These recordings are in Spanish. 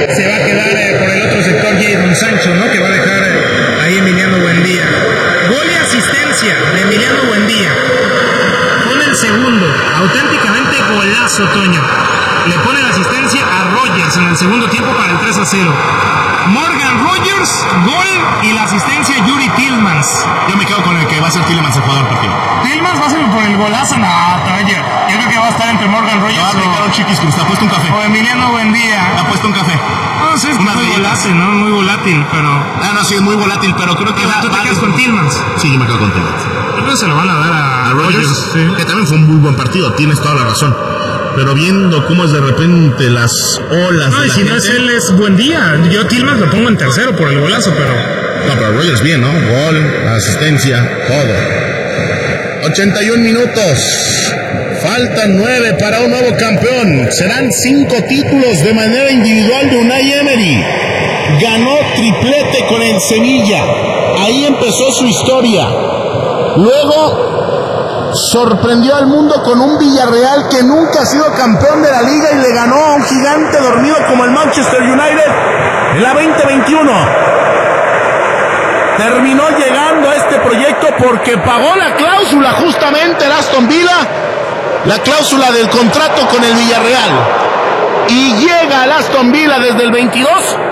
se va a quedar por el otro sector Jadon Sancho, ¿no? Que va a dejar ahí Emiliano Buendía. Gol y asistencia de Emiliano Buendía. Pone el segundo, auténticamente golazo, Toño. Le pone la asistencia a Rogers en el segundo tiempo para el 3-0. Morgan Rogers, gol, y la asistencia Yuri Tillmans. Yo me quedo con el que va a ser Tillmans el jugador del partido. ¿Tillmans va a ser por el golazo? No, Toño. Yo creo que va a estar entre Morgan Rogers va a aplicar un Chiquis Cruz, te ha puesto un café. O Emiliano Buendía. Te ha puesto un café. No sé, es muy volátil, ¿no? Muy volátil, pero... no, sí, es muy volátil, pero creo que... ¿Tú te quedas con Tillmans? Sí, yo me quedo con Tillmans. Yo creo que se lo van a dar a Rogers, sí. Que también fue un muy buen partido, tienes toda la razón. Pero viendo cómo es de repente las olas. No, y si no es él, es Buendía. Yo Tillmans lo pongo en tercero por el golazo, pero... No, pero Rogers bien, ¿no? Gol, asistencia, todo. 81 minutos. Faltan 9 para un nuevo campeón. Serán 5 títulos de manera individual de Unai Emery. Ganó triplete con el Sevilla. Ahí empezó su historia. Luego sorprendió al mundo con un Villarreal que nunca ha sido campeón de la liga y le ganó a un gigante dormido como el Manchester United en la 2021. Terminó llegando a este proyecto porque pagó la cláusula justamente el Aston Villa, la cláusula del contrato con el Villarreal, y llega al Aston Villa desde el 22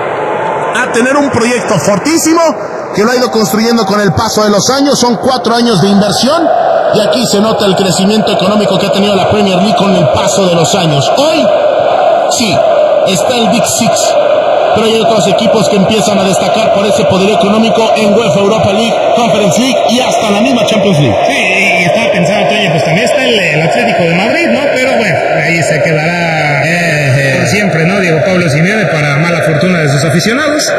a tener un proyecto fortísimo que lo ha ido construyendo con el paso de los años. Son 4 años de inversión y aquí se nota el crecimiento económico que ha tenido la Premier League con el paso de los años. Hoy sí está el Big Six, pero hay otros equipos que empiezan a destacar por ese poder económico en UEFA Europa League, Conference League y hasta la misma Champions League. Sí, y estaba pensando, Toño, pues también está el Atlético de Madrid, ¿no? Pero bueno, ahí se quedará por siempre, ¿no? Diego Pablo Simeone, para mala fortuna de sus aficionados,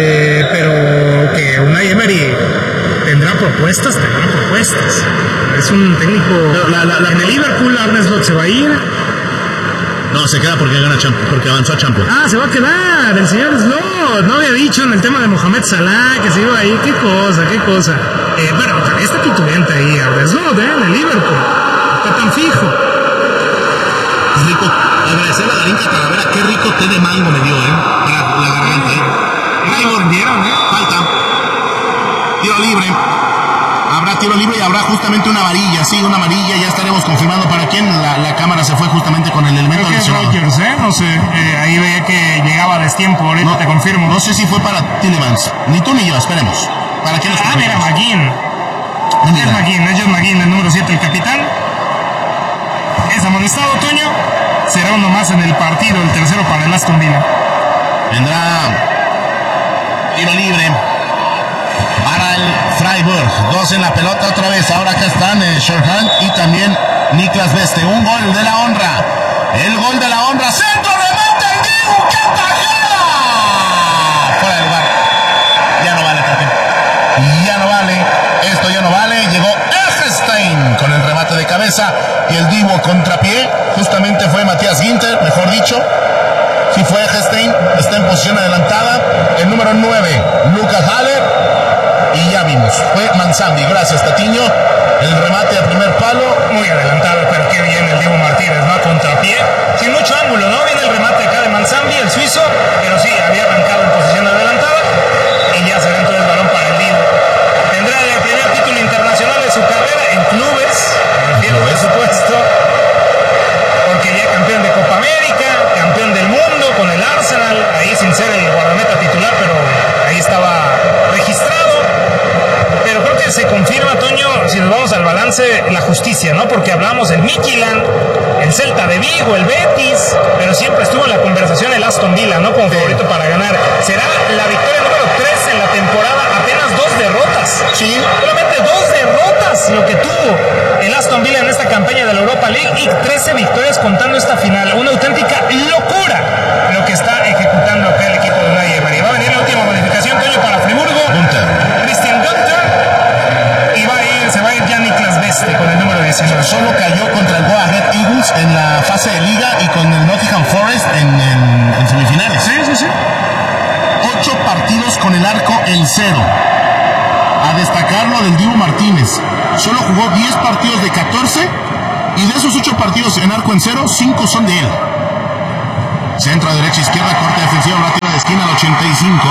pero que Unai Emery tendrá propuestas. Es un técnico... En el Liverpool, Arne Slot se va a ir. No, se queda porque gana Champions, porque avanzó a Champions. Ah, se va a quedar el señor Slot. No había dicho en el tema de Mohamed Salah que se iba ahí. Qué cosa. Pero está titulante ahí Arne Slot, en el Liverpool. Está tan fijo. Es rico. Agradecerle a Darinka Talavera. Qué rico té de mango me dio, la garganta, ¿No lo vendieron, Falta. Tiro libre. Habrá tiro libre y habrá justamente una varilla, una amarilla, ya estaremos confirmando para quién. La cámara se fue justamente con el elemento lesionado. Rogers, no sé, ahí veía que llegaba a destiempo, ahorita te confirmo. No sé si fue para Tielemans, ni tú ni yo, esperemos. ¿Para quién nos mira, McGinn. Es John McGinn, el número 7, el capitán. Es amonestado, Toño. Será uno más en el partido, el tercero para el Aston Villa. Vendrá tiro libre para el Freiburg. 2 en la pelota otra vez. Ahora acá están Shorthand y también Niklas Beste. Un gol de la honra. El gol de la honra. Centro, remate el Dibu. ¡Qué tajada! Fuera de lugar. Ya no vale, Pepe. Ya no vale. Esto ya no vale. Llegó Eggestein con el remate de cabeza y el Dibu contrapié. Justamente fue Matías Ginter, mejor dicho. Sí fue Eggestein. Está en posición adelantada. El número 9, Lucas Haller. Y ya vimos, fue Manzambi, gracias Tatiño, el remate a primer palo. Muy adelantado, pero qué bien el Diego Martínez, ¿no? A contrapié, sin mucho ángulo, ¿no? Viene el remate acá de Manzambi, el suizo, pero sí, había arrancado en posición adelantada y ya se ve entonces el balón para el Diego. Tendrá el primer título internacional de su carrera en clubes, me refiero por supuesto, porque ya campeón de Copa América, campeón del mundo con el Arsenal, ahí sin ser el guardameta titular, pero ahí estaba registrado. Pero creo que se confirma, Toño, si nos vamos al balance, la justicia, ¿no? Porque hablamos del Midtjylland, el Celta de Vigo, el Betis, pero siempre estuvo en la conversación el Aston Villa, ¿no? Como favorito para ganar. Será la victoria número 3 en la temporada, apenas 2 derrotas. Sí. Solamente 2 derrotas lo que tuvo el Aston Villa en esta campaña de la Europa League y 13 victorias contando esta final. Una auténtica locura lo que está ejecutando acá el equipo de Unai Emery. Va a venir la última modificación, Toño, para Friburgo. Christian Günther. Y se va a ir ya Niklas Beste con el número 19. Solo cayó contra el Go Ahead Eagles en la fase de liga y con el Nottingham Forest en semifinales. Sí. 8 partidos con el arco en 0. A destacar lo del Dibu Martínez. Solo jugó 10 partidos de 14 y de esos 8 partidos en arco en 0, 5 son de él. Centro, derecha, izquierda, corte defensivo, rápido. 85.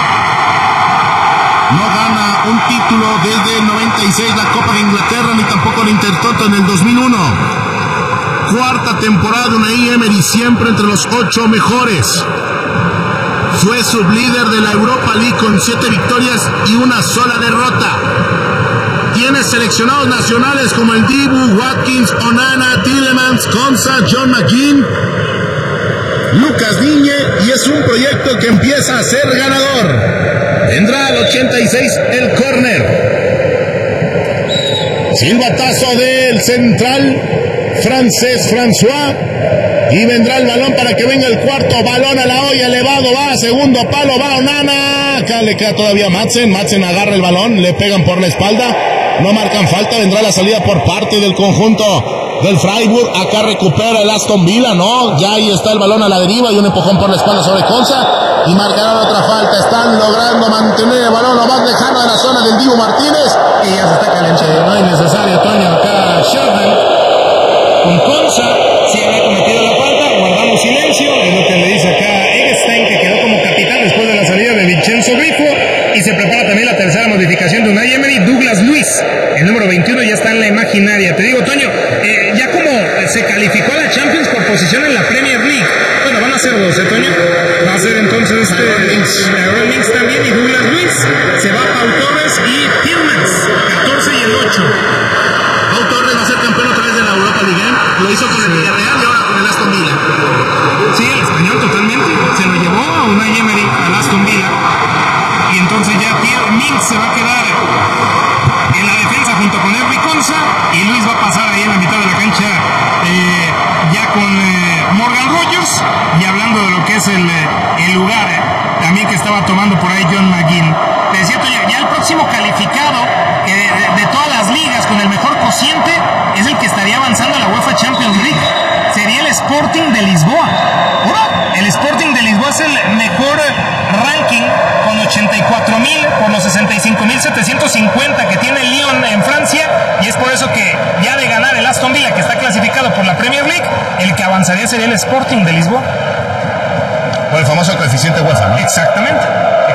No gana un título desde el 96, la Copa de Inglaterra, ni tampoco el Intertoto en el 2001. Cuarta temporada de Unai Emery, siempre entre los 8 mejores. Fue sublíder de la Europa League con 7 victorias y una sola derrota. Tiene seleccionados nacionales como el Dibu, Watkins, Onana, Tielemans, Konsa, John McGinn, Lucas Digne, y es un proyecto que empieza a ser ganador. Vendrá al 86 el córner. Silbatazo del central francés François. Y vendrá el balón para que venga el cuarto. Balón a la olla, elevado, va, segundo palo, va Onana. Acá le queda todavía Madsen. Madsen agarra el balón, le pegan por la espalda. No marcan falta, vendrá la salida por parte del conjunto del Freiburg. Acá recupera el Aston Villa, ¿no? Ya ahí está el balón a la deriva y un empujón por la espalda sobre Konsa. Y marcarán otra falta. Están logrando mantener el balón lo más lejano de la zona del Dibu Martínez. Y ya se está calentando, no es necesario, Toño. Acá Sheffield con Konsa, sí había cometido la falta, guardamos silencio, es lo que le dice acá Eggestein, que quedó como capitán después de la salida de Vincenzo Grifo, y se prepara también la tercera modificación de Unai Emery. Douglas Luiz, el número 21, ya está en la imaginaria. Te digo, Toño, ya como se calificó a la Champions por posición en la Premier League, bueno, van a ser 2, Toño, va a ser entonces Aaron Mings también, y Douglas Luiz, se va Pau Torres y Tielemans, 14 y el 8. Pau Torres va a ser campeón otra vez de la Europa League, ¿eh? Lo hizo con el Villarreal y ahora con el Aston Villa. Sí, el español totalmente. Se lo llevó a Unai Emery al Aston Villa. Y entonces ya Mings se va a quedar en la defensa junto con Henry Konsa. Y Luis va a pasar ahí en la mitad de la cancha ya con Morgan Rogers. Y hablando de lo que es el lugar también que estaba tomando por ahí John McGinn. Te decía, ya el próximo calificado de todas las ligas con el mejor cociente es el que estaría avanzando a la UEFA Champions League. Sería el Sporting de Lisboa. El Sporting de Lisboa es el mejor ranking con 84.000 por los 65.750 que tiene el Lyon en Francia, y es por eso que ya de ganar el Aston Villa, que está clasificado por la Premier League, el que avanzaría sería el Sporting de Lisboa. Por el famoso coeficiente UEFA, ¿no? Exactamente.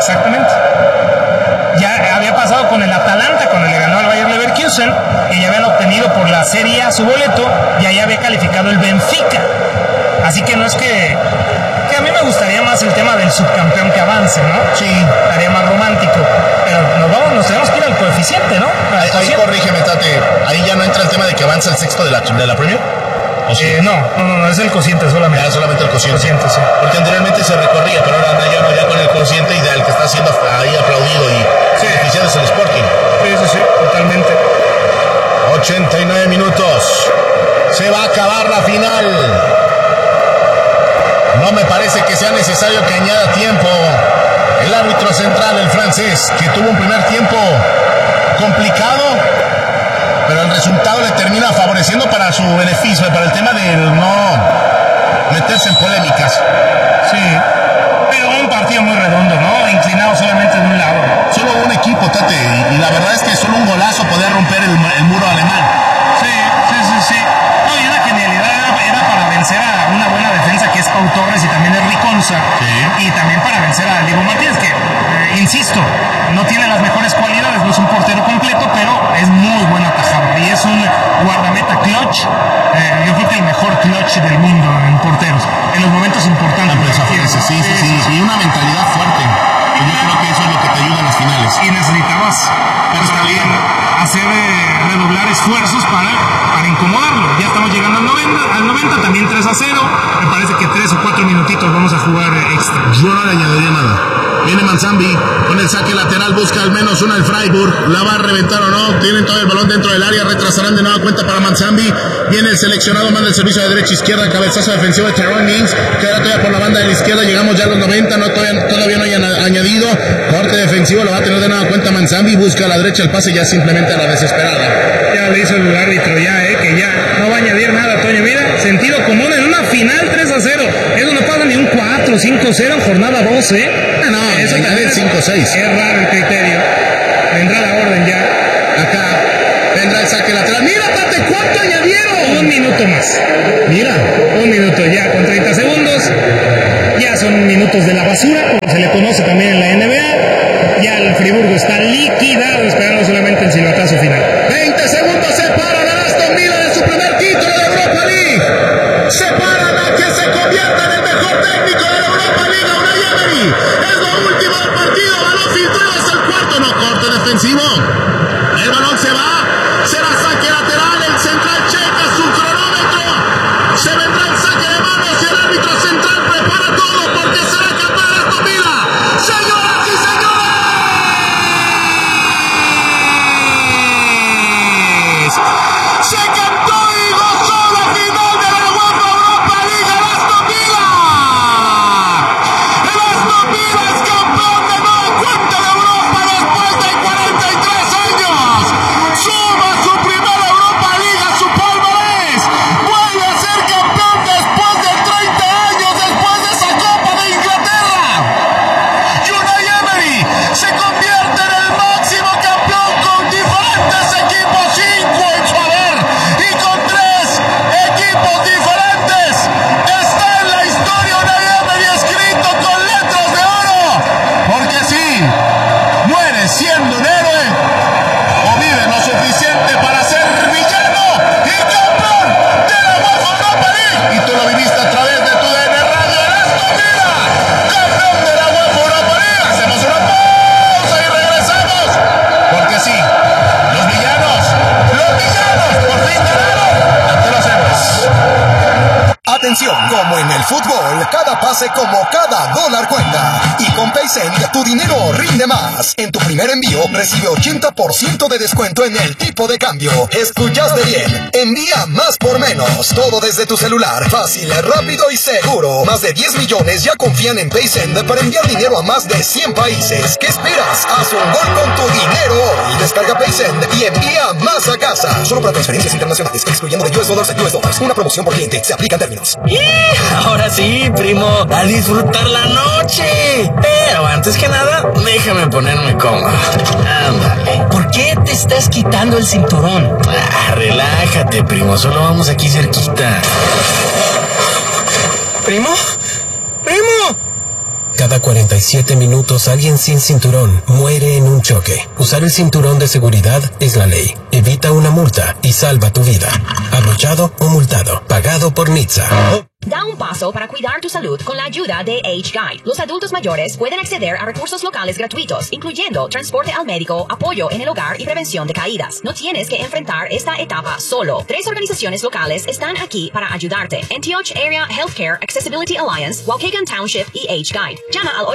Ya había pasado con el Atalanta cuando le ganó al Bayer Leverkusen, y ya habían obtenido por la Serie A su boleto, y ahí había calificado el Benfica. Así que no es que a mí me gustaría más el tema del subcampeón que avance, ¿no? Sí, estaría más romántico. Pero nos tenemos que ir al coeficiente, ¿no? Ahí corrígeme, Tate. Ahí ya no entra el tema de que avanza el sexto de la Premier. Sí? No, es el cociente solamente. Ya, solamente el cociente. Sí. Porque anteriormente se recorría, pero ahora anda ya con el cociente, y el que está siendo ahí aplaudido y beneficiado es el Sporting. Sí, totalmente. 89 minutos. Se va a acabar la final. No me parece que sea necesario que añada tiempo. El árbitro central, el francés, que tuvo un primer tiempo complicado, pero el resultado le termina favoreciendo para su beneficio, para el tema de no meterse en polémicas. Sí, pero un partido muy redondo, ¿no? Inclinado solamente de un lado. Solo un equipo, Tate, y la verdad es que solo un golazo podía romper el muro alemán. Sí. No, y una genialidad era para vencer a una buena defensa que es Pau Torres y también Henry Konsa. Sí. Y también para vencer a Dibu Martínez, que, insisto, no tiene las mejores cualidades, no es un portero completo, pero es muy buen atajador y es un guardameta clutch. Yo creo que el mejor clutch del mundo en porteros, en los momentos importantes. Sí. Y una mentalidad fuerte. Y yo creo que eso es lo que te ayuda en las finales. Y necesitabas también hacer redoblar esfuerzos para incomodarlo. Ya estamos llegando al 90, también 3-0. Me parece que 3 o 4 minutitos vamos a jugar extra. Yo no le añadiría nada. Viene Manzambi con el saque lateral, busca al menos una el Freiburg. ¿La va a reventar o no? Tienen todo el balón dentro del área, retrasarán de nueva cuenta para Manzambi. Viene el seleccionado, manda el servicio de derecha a izquierda, cabezazo defensivo de Tyrone Mings. Queda todavía por la banda de la izquierda, llegamos ya a los 90, todavía no hay añadido. Corte defensivo, lo va a tener de nueva cuenta Manzambi. Busca a la derecha el pase ya simplemente a la desesperada. Ya le hizo el árbitro que ya no va a añadir nada, Toño. Mira, sentido común en una final 3-0. Eso no pasa ni un 4, 5-0 en jornada 12. No, eso también es 5-6. Es raro el criterio. Vendrá la orden ya. Acá vendrá el saque lateral. ¡Mira, Tate! ¿Cuánto añadieron? 1 minuto más. Mira, 1 minuto ya con 30 segundos. Ya son minutos de la basura, como se le conoce también en la NBA. Ya el Friburgo está liquidado, esperando solamente el silbatazo final. 20 segundos separan a Aston Villa de su primer título de Europa League. Separan a quien se convierta en el mejor técnico de la Europa League, Unai Emery. Es lo último del partido, balón filtrado, es el cuarto, no corte defensivo. El balón se va, será saque lateral, el central checa su cronómetro. Se vendrá el saque de manos y el árbitro central prepara todo porque será campeón Aston Villa. Señoras y señores, se cantó y gozó la final de la UEFA Europa League el Aston Villa. El Aston Villa es campeón de nueva cuenta de Europa después de 43 años. Suma su primera Europa League a su palmarés. Vuelve a ser campeón después de 30 años después de esa Copa de Inglaterra. Unai Emery se convierte en el máximo campeón con diferentes equipos, 5 en su haber y con 3 equipos diferentes. Está en la historia Unai Emery escrito con letras de oro. Porque sí, muere siendo un héroe o vive lo suficiente para ser villano y campeón de la UEFA Europa League. Y tú lo viviste a través de tu DN Radio. El Aston Villa, campeón de la UEFA Europa League. Hacemos una pausa y regresamos. Porque sí, los villanos por fin ganaron ante los héroes. Atención, como en el fútbol, cada pase como cada dólar cuenta. Y con PaySend, tu dinero rinde más. En tu primer envío, recibe 80% de descuento en el tipo de cambio. Escuchaste bien, envía más por menos. Todo desde tu celular, fácil, rápido y seguro. Más de 10 millones ya confían en PaySend para enviar dinero a más de 100 países. ¿Qué esperas? Haz un gol con tu dinero hoy. Descarga PaySend y envía más a casa. Solo para transferencias internacionales, excluyendo de US dólares a US dólares. Una promoción por cliente, se aplica en términos. Ahora sí, primo, a disfrutar la noche. Pero antes que nada, déjame ponerme cómodo. Ándale. ¿Por qué te estás quitando el cinturón? Relájate, primo, solo vamos aquí cerquita. ¿Primo? Cada 47 minutos alguien sin cinturón muere en un choque. Usar el cinturón de seguridad es la ley. Evita una multa y salva tu vida. Abrochado o multado. Pagado por NHTSA. Da un paso para cuidar tu salud con la ayuda de Age Guide. Los adultos mayores pueden acceder a recursos locales gratuitos, incluyendo transporte al médico, apoyo en el hogar y prevención de caídas. No tienes que enfrentar esta etapa solo. 3 organizaciones locales están aquí para ayudarte: Antioch Area Healthcare Accessibility Alliance, Waukegan Township y Age Guide. Llama al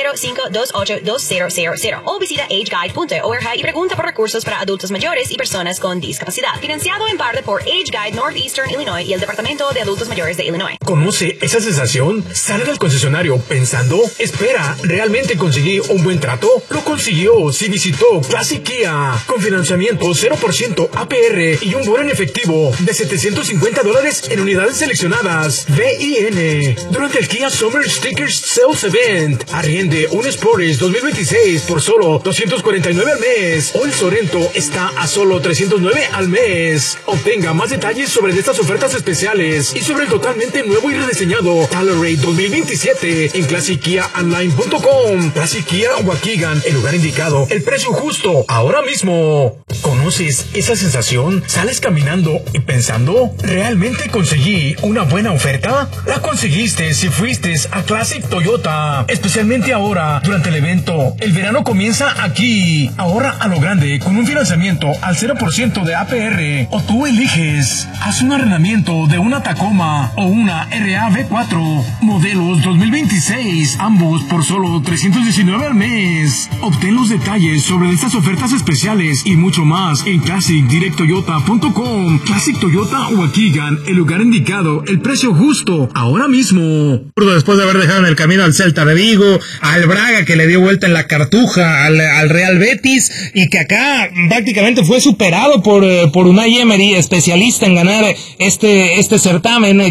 800-528-2000 o visita ageguide.org y pregunta por recursos para adultos mayores y personas con discapacidad. Financiado en parte por Age Guide Northeastern Illinois y el Departamento de Adultos Mayores de Illinois. ¿Conoce esa sensación? Sale del concesionario pensando, espera, ¿realmente conseguí un buen trato? Lo consiguió si visitó Classic Kia, con financiamiento 0% APR y un bono en efectivo de $750 en unidades seleccionadas. VIN. Durante el Kia Summer Stickers Sales Event, arriende un Sportage 2026 por solo $249 al mes, o el Sorento está a solo $309 al mes. Obtenga más detalles sobre estas ofertas especiales y sobre el totalmente nuevo y rediseñado Tailor-Rate 2027 en ClassicKiaOnline.com. Classic Kia Waukegan, el lugar indicado, el precio justo, ahora mismo. ¿Conoces esa sensación? ¿Sales caminando y pensando, ¿realmente conseguí una buena oferta? La conseguiste si fuiste a Classic Toyota, especialmente ahora, durante el evento. El verano comienza aquí. Ahora a lo grande, con un financiamiento al 0% de APR, o tú eliges. Haz un arrendamiento de una Tacoma o una RAV4, modelos 2026, ambos por solo $319 al mes. Obtén los detalles sobre estas ofertas especiales y mucho más en ClassicDirectToyota.com. Classic Toyota Waukegan, el lugar indicado, el precio justo, ahora mismo. Después de haber dejado en el camino al Celta de Vigo, al Braga que le dio vuelta en la cartuja, al Real Betis, y que acá prácticamente fue superado por Unai Emery, especialista en ganar este certamen, quinta ocasión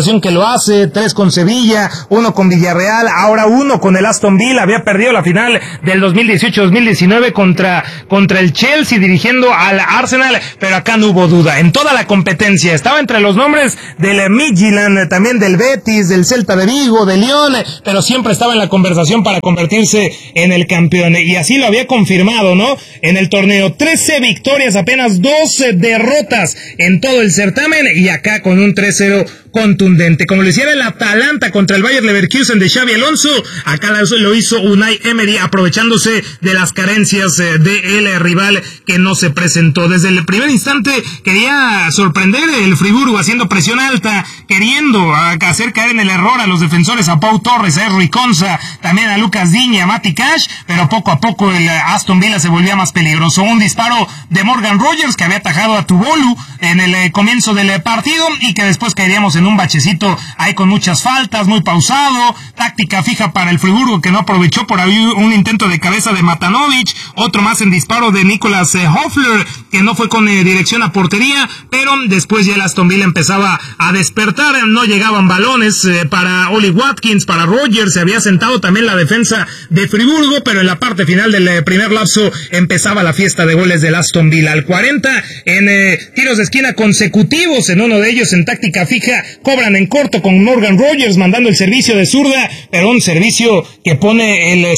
generación que lo hace, 3 con Sevilla, 1 con Villarreal, ahora 1 con el Aston Villa. Había perdido la final del 2018-2019 contra el Chelsea dirigiendo al Arsenal, pero acá no hubo duda. En toda la competencia estaba entre los nombres del Midtjylland, también del Betis, del Celta de Vigo, del Lyon, pero siempre estaba en la conversación para convertirse en el campeón, y así lo había confirmado, ¿no? En el torneo, 13 victorias, apenas 12 derrotas en todo el certamen, y acá con un 3-0 contundente, como lo hiciera el Atalanta contra el Bayer Leverkusen de Xabi Alonso. Acá lo hizo Unai Emery, aprovechándose de las carencias del rival que no se presentó. Desde el primer instante quería sorprender el Friburgo, haciendo presión alta, queriendo hacer caer en el error a los defensores, a Pau Torres, a Rui Konsa, también a Lucas Digne, a Mati Cash, pero poco a poco el Aston Villa se volvía más peligroso. Un disparo de Morgan Rogers, que había atajado a Tubolu en el comienzo del partido, y que después caeríamos en un bachecito ahí con muchas faltas, muy pausado, táctica fija para el Friburgo, que no aprovechó por ahí un intento de cabeza de Matanovic, otro más en disparo de Nicolas Hoffler, que no fue con dirección a portería, pero después ya el Aston Villa empezaba a despertar, no llegaban balones para Oli Watkins, para Rogers, se había sentado también la defensa de Friburgo, pero en la parte final del primer lapso empezaba la fiesta de goles del Aston Villa. Al 40, en tiros de esquina consecutivos, en uno de ellos en táctica fija, cobran en corto con Morgan Rogers mandando el servicio de zurda, pero un servicio que pone el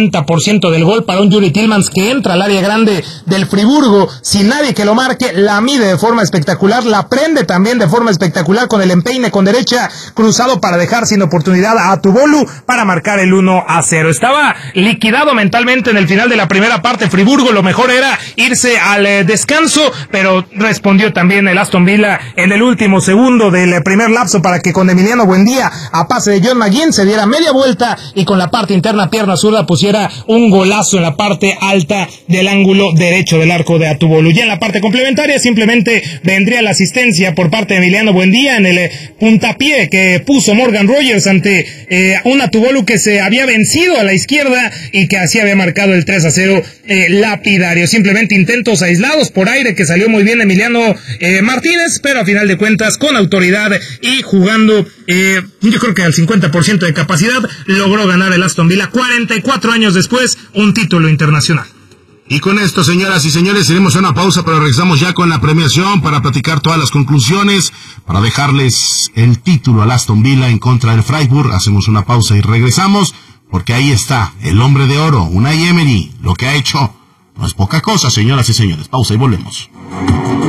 70% del gol para un Yuri Tillmans, que entra al área grande del Friburgo sin nadie que lo marque, la mide de forma espectacular, la prende también de forma espectacular con el empeine con derecha cruzado para dejar sin oportunidad a Tubolu para marcar el 1-0. Estaba liquidado mentalmente en el final de la primera parte Friburgo, lo mejor era irse al descanso, pero respondió también el Aston Villa en el último segundo del primer lapso para que con Emiliano Buendía, a pase de John McGinn, se diera media vuelta y con la parte interna pierna zurda pusiera un golazo en la parte alta del ángulo derecho del arco de Atubolu. Ya en la parte complementaria simplemente vendría la asistencia por parte de Emiliano Buendía en el puntapié que puso Morgan Rogers ante un Atubolu que se había vencido a la izquierda y que así había marcado el 3-0 lapidario. Simplemente intentos aislados por aire que salió muy bien Emiliano Martínez, pero a final de cuentas con autoridad y jugando yo creo que al 50% de capacidad logró ganar el Aston Villa 44 años después un título internacional. Y con esto, señoras y señores, iremos a una pausa, pero regresamos ya con la premiación para platicar todas las conclusiones, para dejarles el título al Aston Villa en contra del Freiburg. Hacemos una pausa y regresamos, porque ahí está el hombre de oro, Unai Emery. Lo que ha hecho no es poca cosa, señoras y señores. Pausa y volvemos.